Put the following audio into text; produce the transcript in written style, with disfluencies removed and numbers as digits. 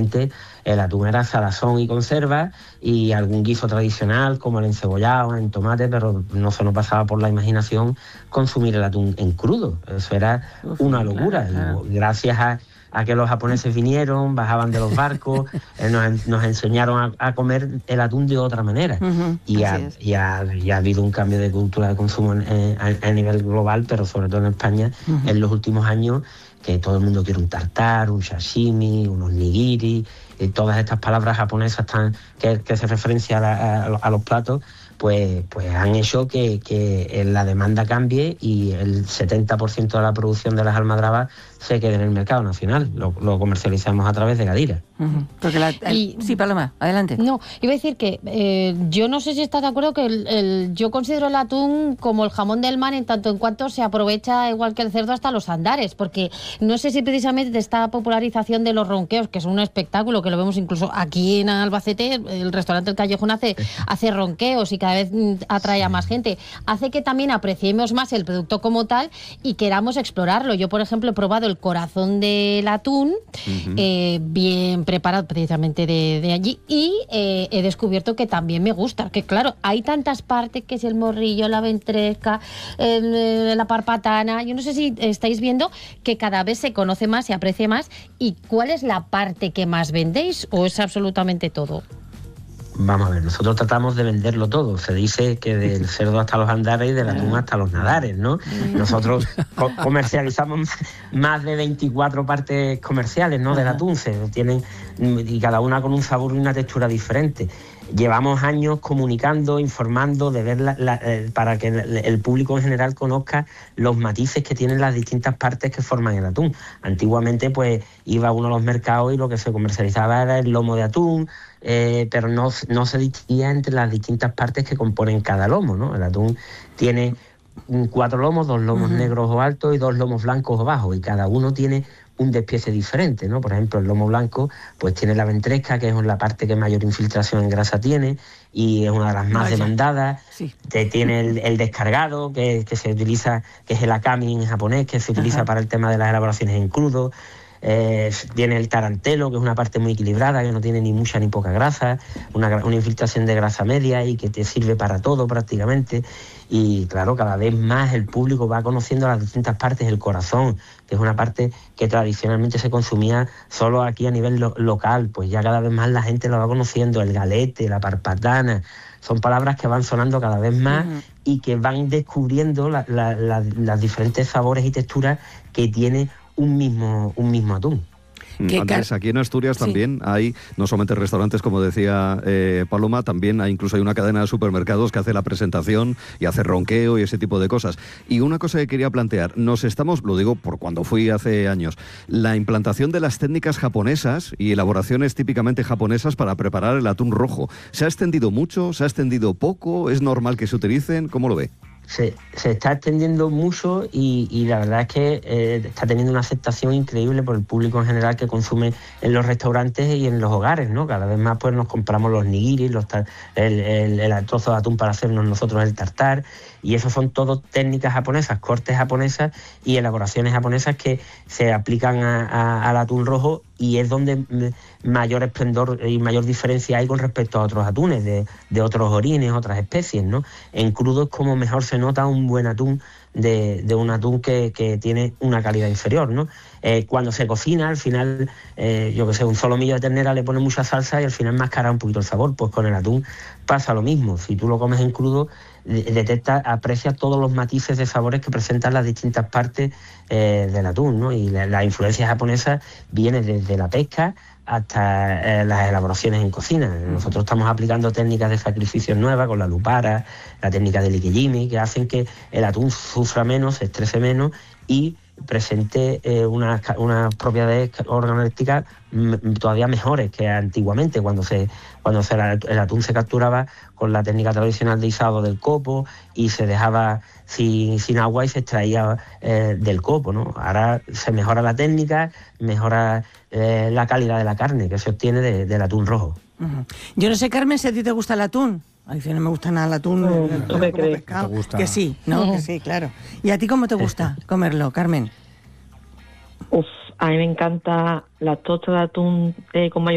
antiguamente el atún era salazón y conserva y algún guiso tradicional como el encebollado, en tomate, pero no se nos pasaba por la imaginación consumir el atún en crudo. Eso era una locura. Claro. Y gracias a que los japoneses vinieron, bajaban de los barcos, nos enseñaron a comer el atún de otra manera. Y ha habido un cambio de cultura de consumo a nivel global, pero sobre todo en España, en los últimos años, que todo el mundo quiere un tartar, un sashimi, unos nigiri, y todas estas palabras japonesas que se referencian a los platos, pues han hecho que la demanda cambie y el 70% de la producción de las almadrabas se quede en el mercado nacional. Lo comercializamos a través de Gadira. Sí, Paloma, adelante. No, iba a decir que yo no sé si estás de acuerdo que yo considero el atún como el jamón del mar en tanto en cuanto se aprovecha igual que el cerdo hasta los andares, porque no sé si precisamente esta popularización de los ronqueos, que es un espectáculo que lo vemos incluso aquí en Albacete, el restaurante El Callejón hace ronqueos y cada vez atrae a más gente, hace que también apreciemos más el producto como tal y queramos explorarlo. Yo, por ejemplo, he probado el corazón del atún, bien preparado precisamente de allí, y he descubierto que también me gusta, que claro, hay tantas partes, que es el morrillo, la ventresca, la parpatana. Yo no sé si estáis viendo que cada vez se conoce más, se aprecia más. ¿Y cuál es la parte que más vendéis o es absolutamente todo? Vamos a ver, nosotros tratamos de venderlo todo. Se dice que del cerdo hasta los andares y del atún hasta los nadares, ¿no? Nosotros comercializamos más de 24 partes comerciales, ¿no? Del atún. Y cada una con un sabor y una textura diferente. Llevamos años comunicando, informando, de ver para que el público en general conozca los matices que tienen las distintas partes que forman el atún. Antiguamente, pues, iba uno a los mercados y lo que se comercializaba era el lomo de atún, pero no se distinguía entre las distintas partes que componen cada lomo, ¿no? El atún tiene 4 lomos, 2 lomos negros o altos y 2 lomos blancos o bajos, y cada uno tiene un despiece diferente, ¿no? Por ejemplo, el lomo blanco pues tiene la ventresca, que es la parte que mayor infiltración en grasa tiene y es una de las más demandadas. Sí. Tiene el descargado, que se utiliza, que es el akami en japonés, que se utiliza para el tema de las elaboraciones en crudo. Tiene el tarantelo, que es una parte muy equilibrada, que no tiene ni mucha ni poca grasa, una infiltración de grasa media y que te sirve para todo prácticamente. Y claro, cada vez más el público va conociendo las distintas partes. El corazón, que es una parte que tradicionalmente se consumía solo aquí a nivel local, pues ya cada vez más la gente lo va conociendo. El galete, la parpatana, son palabras que van sonando cada vez más y que van descubriendo las diferentes sabores y texturas que tiene un mismo atún. Andrés, aquí en Asturias también hay no solamente restaurantes, como decía Paloma, también incluso hay una cadena de supermercados que hace la presentación y hace ronqueo y ese tipo de cosas. Y una cosa que quería plantear, lo digo por cuando fui hace años, la implantación de las técnicas japonesas y elaboraciones típicamente japonesas para preparar el atún rojo. ¿Se ha extendido mucho? ¿Se ha extendido poco? ¿Es normal que se utilicen? ¿Cómo lo ve? Se está extendiendo mucho y la verdad es que está teniendo una aceptación increíble por el público en general que consume en los restaurantes y en los hogares, ¿no? Cada vez más pues nos compramos los nigiris, el trozo de atún para hacernos nosotros el tartar, y eso son todo técnicas japonesas, cortes japonesas y elaboraciones japonesas que se aplican al atún rojo, y es donde mayor esplendor y mayor diferencia hay con respecto a otros atunes de otros orines, otras especies, ¿no? En crudo es como mejor se nota un buen atún de un atún que tiene una calidad inferior, ¿no? Cuando se cocina, al final, un solomillo de ternera le pone mucha salsa y al final mascara un poquito el sabor. Pues con el atún pasa lo mismo. Si tú lo comes en crudo, aprecias todos los matices de sabores que presentan las distintas partes del atún, ¿no? Y la influencia japonesa viene desde la pesca hasta las elaboraciones en cocina. Nosotros estamos aplicando técnicas de sacrificio nuevas con la lupara, la técnica del ikejimi, que hacen que el atún sufra menos, se estrese menos y presente unas propiedades organolépticas todavía mejores que antiguamente, cuando el atún se capturaba con la técnica tradicional de izado del copo y se dejaba sin agua y se extraía del copo, ¿no? Ahora se mejora la técnica, mejora la calidad de la carne que se obtiene del atún rojo. Yo no sé, Carmen, si a ti te gusta el atún. A mí no me gusta nada el atún, no me crees. Pescado. Que sí, ¿no? Que sí, claro. ¿Y a ti cómo te gusta comerlo, Carmen? A mí me encanta la tosta de atún con mayonesa.